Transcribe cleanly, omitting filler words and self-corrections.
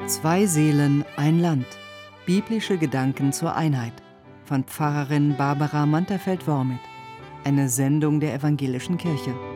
Zwei Seelen, ein Land. Biblische Gedanken zur Einheit. Von Pfarrerin Barbara Manterfeld-Wormit. Eine Sendung der Evangelischen Kirche.